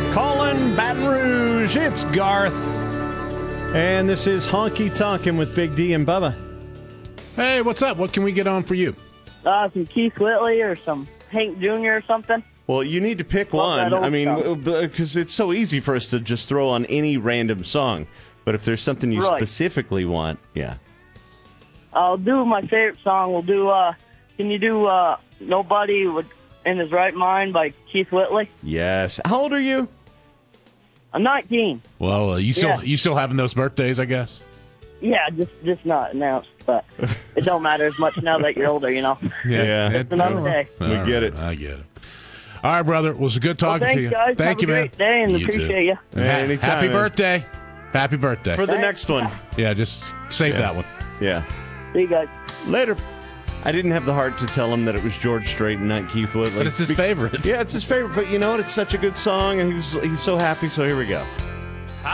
Calling Baton Rouge, it's Garth. And this is Honky Tonkin' with Big D and Bubba. Hey, what's up? What can we get on for you? Some Keith Whitley or some Hank Jr. or something. Well, you need to pick one. I mean, because it's so easy for us to just throw on any random song. But if there's something you specifically want, yeah. I'll do my favorite song. We'll do, can you do Nobody in His Right Mind by Keith Whitley? Yes. How old are you? I'm 19. Well, you still having those birthdays, I guess? Yeah, just not announced, but it don't matter as much now that you're older, you know. Yeah. It's another day. We get it. I get it. All right, brother. It was good talking to you. Guys. Thank you, man. Have a great day, and appreciate you. Anytime, happy man. birthday. Happy birthday. For the next one. Yeah, just save that one. Yeah. See you guys. Later. I didn't have the heart to tell him that it was George Strait and not Keith Whitley. But it's his favorite. Yeah, it's his favorite. But you know what? It's such a good song, and he's so happy, so here we go.